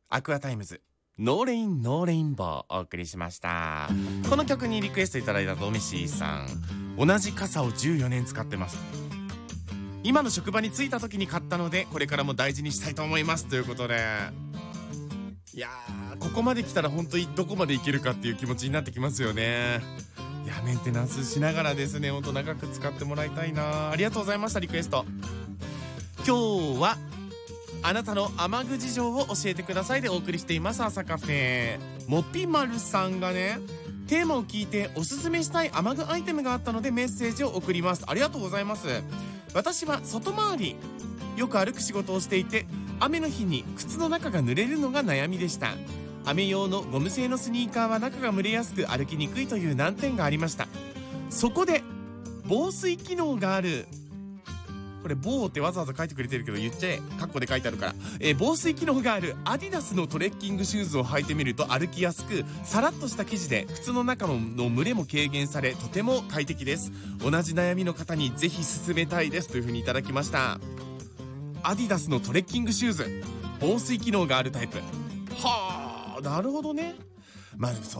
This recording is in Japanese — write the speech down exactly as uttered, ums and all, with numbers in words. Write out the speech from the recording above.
アクアタイムズノーレインノーレインボーお送りしました。この曲にリクエストいただいたドミシーさん、同じ傘をじゅうよねん使ってます。今の職場に着いた時に買ったのでこれからも大事にしたいと思いますということで、いやーここまで来たら本当にどこまでいけるかっていう気持ちになってきますよね。いやメンテナンスしながらですね、ほんと長く使ってもらいたいな。ありがとうございました。リクエスト。今日はあなたの雨具事情を教えてくださいでお送りしています朝カフェ。もぴまるさんがね、テーマを聞いておすすめしたい雨具アイテムがあったのでメッセージを送ります。ありがとうございます。私は外回りよく歩く仕事をしていて、雨の日に靴の中が濡れるのが悩みでした。雨用のゴム製のスニーカーは中が蒸れやすく歩きにくいという難点がありました。そこで防水機能がある、これ防ってわざわざ書いてくれてるけど言っちゃえ、カッコで書いてあるから、えー、防水機能があるアディダスのトレッキングシューズを履いてみると歩きやすく、さらっとした生地で靴の中の蒸れも軽減され、とても快適です。同じ悩みの方にぜひ勧めたいですというふうにいただきました。アディダスのトレッキングシューズ、防水機能があるタイプ。はあ、なるほどね。まあ